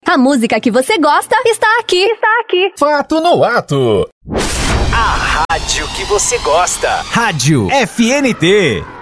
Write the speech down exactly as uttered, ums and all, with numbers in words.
A música que você gosta está aqui. Está aqui. Fato no Ato. A rádio que você gosta. Rádio F N T.